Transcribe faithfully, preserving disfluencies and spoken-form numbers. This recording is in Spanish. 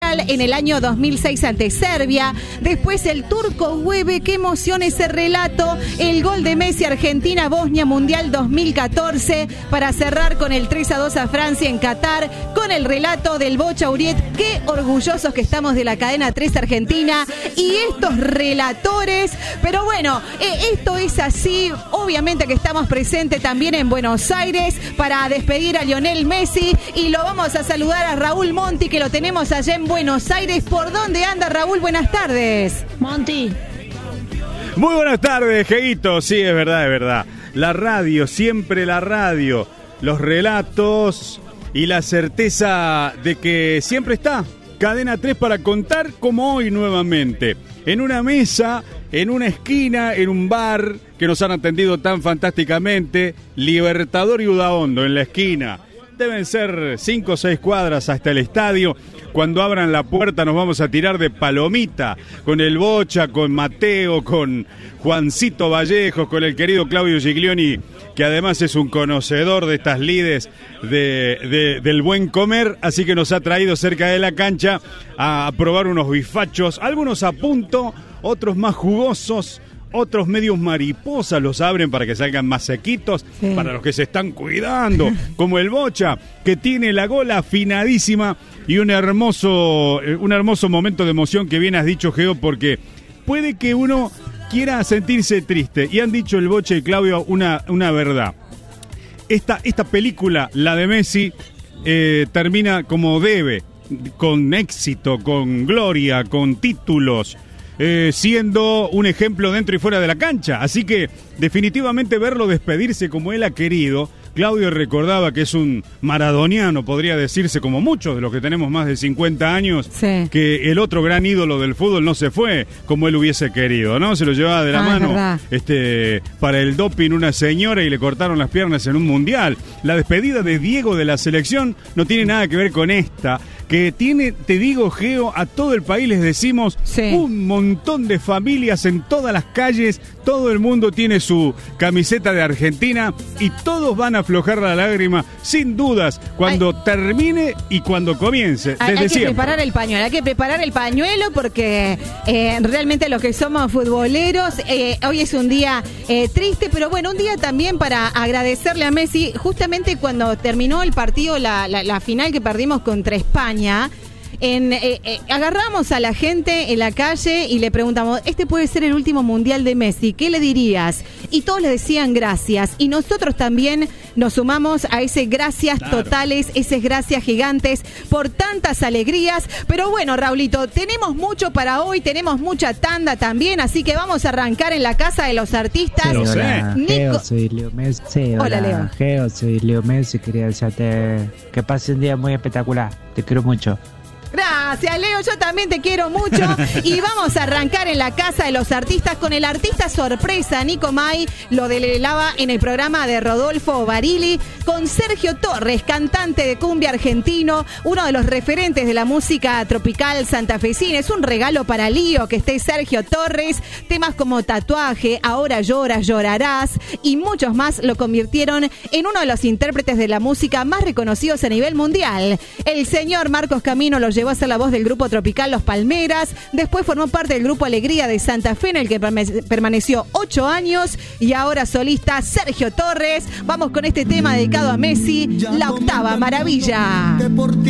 Mundial en el año dos mil seis ante Serbia. Después el turco Webe, qué emoción ese relato. El gol de Messi, Argentina, Bosnia, Mundial dos mil catorce. Para cerrar con el tres a dos a Francia en Qatar. Con el relato del Bocha Uriet. Qué orgullosos que estamos de la cadena tres Argentina. Y estos relatores. Pero bueno, eh, esto es así. Obviamente que estamos presentes también en Buenos Aires para despedir a Lionel Messi. Y lo vamos a saludar a Raúl Monti, que lo tenemos allá en Buenos Aires. ¿Por dónde anda, Raúl? Buenas tardes. Monti. Muy buenas tardes, Jeguito. Sí, es verdad, es verdad. La radio, siempre la radio. Los relatos y la certeza de que siempre está Cadena tres para contar como hoy nuevamente. En una mesa, en una esquina, en un bar que nos han atendido tan fantásticamente. Libertador y Udaondo en la esquina. Deben ser cinco o seis cuadras hasta el estadio. Cuando abran la puerta nos vamos a tirar de palomita con el Bocha, con Mateo, con Juancito Vallejos, con el querido Claudio Giglioni, que además es un conocedor de estas lides de, de, del buen comer, así que nos ha traído cerca de la cancha a probar unos bifachos, algunos a punto, otros más jugosos. Otros medios mariposas los abren para que salgan más sequitos, sí. Para los que se están cuidando, como el Bocha, que tiene la gola afinadísima y un hermoso, un hermoso momento de emoción que bien has dicho, Geo, porque puede que uno quiera sentirse triste. Y han dicho el Bocha y Claudio una, una verdad. Esta, esta película, la de Messi, eh, termina como debe, con éxito, con gloria, con títulos. Eh, siendo un ejemplo dentro y fuera de la cancha. Así que definitivamente verlo despedirse como él ha querido. Claudio recordaba que es un maradoniano, podría decirse, como muchos de los que tenemos más de cincuenta años, sí. Que el otro gran ídolo del fútbol no se fue como él hubiese querido, ¿no? Se lo llevaba de la ah, mano este, para el doping una señora y le cortaron las piernas en un mundial. La despedida de Diego de la selección no tiene nada que ver con esta, que tiene, te digo, Geo, a todo el país les decimos, sí. Un montón de familias en todas las calles, todo el mundo tiene su camiseta de Argentina y todos van a aflojar la lágrima, sin dudas, cuando hay, termine y cuando comience. Desde hay, hay que siempre. preparar el pañuelo, hay que preparar el pañuelo porque eh, realmente los que somos futboleros, eh, hoy es un día eh, triste, pero bueno, un día también para agradecerle a Messi, justamente cuando terminó el partido, la, la, la final que perdimos contra España. En, eh, eh, agarramos a la gente en la calle y le preguntamos, este puede ser el último mundial de Messi, ¿qué le dirías? Y todos le decían gracias, y nosotros también nos sumamos a ese gracias claro. totales, esas gracias gigantes por tantas alegrías. Pero bueno, Raulito, tenemos mucho para hoy, tenemos mucha tanda también, así que vamos a arrancar en la casa de los artistas. Sí, hola, Nico... Geo, soy Leo Messi. Sí, hola, hola, Leo. Geo, soy Leo Messi, quería decirte que pase un día muy espectacular, te quiero mucho. Gracias, Leo, yo también te quiero mucho. Y vamos a arrancar en la casa de los artistas con el artista sorpresa, Nico May. Lo develaba en el programa de Rodolfo Barili, con Sergio Torres, cantante de cumbia argentino, uno de los referentes de la música tropical santafesina. Es un regalo para Lío que esté Sergio Torres. Temas como Tatuaje, Ahora lloras, llorarás y muchos más lo convirtieron en uno de los intérpretes de la música más reconocidos a nivel mundial. El señor Marcos Camino lo llevó a ser la voz del grupo tropical Los Palmeras, después formó parte del grupo Alegría de Santa Fe, en el que permaneció ocho años, y ahora solista Sergio Torres. Vamos con este tema dedicado a Messi, La Octava Maravilla.